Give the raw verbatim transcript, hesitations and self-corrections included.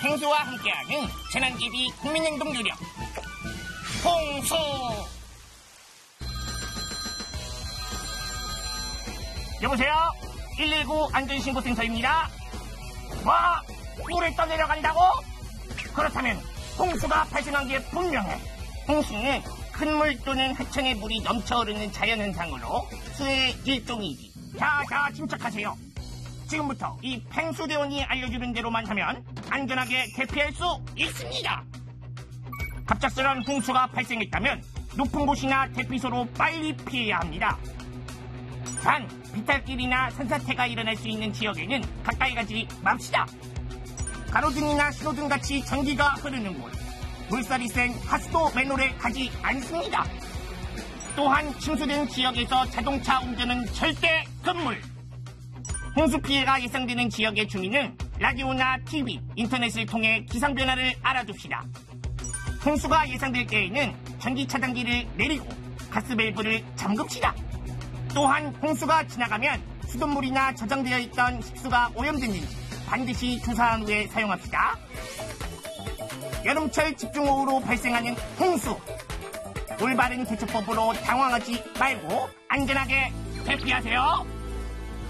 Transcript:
펭수와 함께하는 재난기비 국민행동 요령 홍수. 여보세요? 일일구 안전신고센터입니다. 와, 물에 떠내려간다고? 그렇다면 홍수가 발생한 게 분명해. 홍수는 큰 물 또는 하천에 물이 넘쳐흐르는 자연현상으로 수해의 일종이지. 자, 자, 침착하세요. 지금부터 이 펭수대원이 알려주는 대로만 하면 안전하게 대피할 수 있습니다. 갑작스런 홍수가 발생했다면 높은 곳이나 대피소로 빨리 피해야 합니다. 단, 비탈길이나 산사태가 일어날 수 있는 지역에는 가까이 가지 맙시다. 가로등이나 신호등같이 전기가 흐르는 곳, 물살이 센 하수도 맨홀에 가지 않습니다. 또한 침수된 지역에서 자동차 운전은 절대 금물. 홍수 피해가 예상되는 지역의 주민은 라디오나 티비, 인터넷을 통해 기상 변화를 알아둡시다. 홍수가 예상될 때에는 전기 차단기를 내리고 가스 밸브를 잠급시다. 또한 홍수가 지나가면 수돗물이나 저장되어 있던 식수가 오염됐는지 반드시 조사한 후에 사용합시다. 여름철 집중호우로 발생하는 홍수, 올바른 대처법으로 당황하지 말고 안전하게 대피하세요.